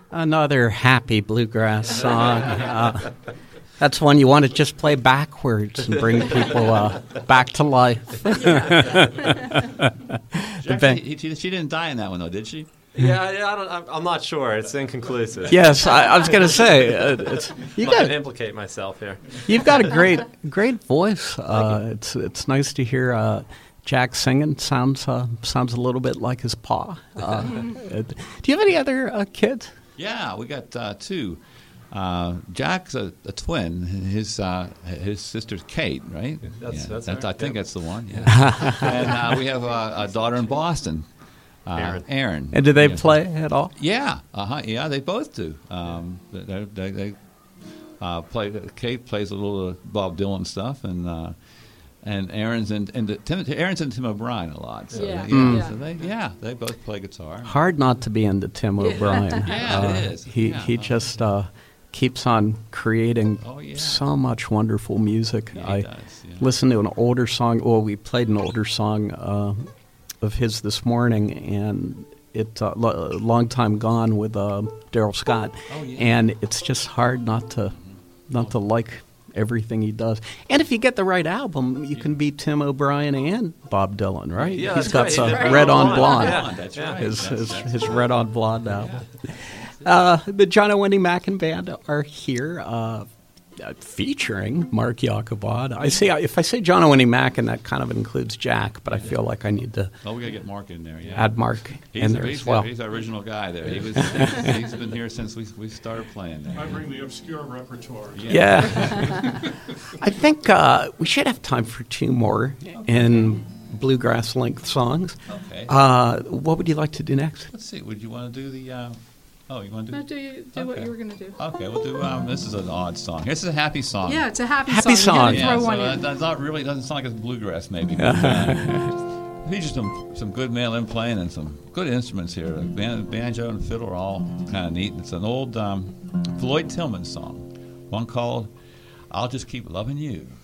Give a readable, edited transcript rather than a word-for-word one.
Another happy bluegrass song. That's one you want to just play backwards and bring people back to life. She didn't die in that one, though, did she? Yeah, I'm not sure. It's inconclusive. Yes, I was going to say. You got to implicate myself here. You've got a great voice. It's nice to hear Jack singing. Sounds a little bit like his pa. Do you have any other kids? Yeah, we got two. Jack's a twin. His sister's Kate, right? That's I think that's the one. Yeah. And we have a daughter in Boston, Aaron. And do they play at all? Yeah, yeah, they both do. They play. Kate plays a little Bob Dylan stuff, and Aaron's into Tim O'Brien a lot. So they both play guitar. Hard not to be into Tim O'Brien. Yeah, it is. He just keeps on creating so much wonderful music. Yeah, I does, yeah. listened to an older song. Well, we played an older song of his this morning, and it Long Time Gone with Daryl Scott. Oh, yeah. And it's just hard not to like everything he does. And if you get the right album, you can be Tim O'Brien and Bob Dylan, right? Yeah, He's got some right. Red on Blonde. Yeah, that's right. His Red on Blonde album. The John and Wendy Mackin Band are here, featuring Mark Jacobod. If I say John and Wendy Mackin, that kind of includes Jack, but I feel like I need to. Oh, we gotta get Mark in there. Yeah, add Mark in there as well. He's our original guy there. He's been here since we started playing there. I bring the obscure repertoire. Yeah. I think we should have time for two more in bluegrass length songs. Okay. What would you like to do next? Let's see. Would you want to do the? You want to do? No, do what you were going to do. Okay, we'll do. This is an odd song. This is a happy song. Yeah, it's a happy Happy song. song. You gotta Yeah, throw one so in. that's not really doesn't sound like it's bluegrass maybe. But, features some good mandolin playing and some good instruments here. The banjo and fiddle are all kind of neat. It's an old Floyd Tillman song, one called "I'll Just Keep Loving You."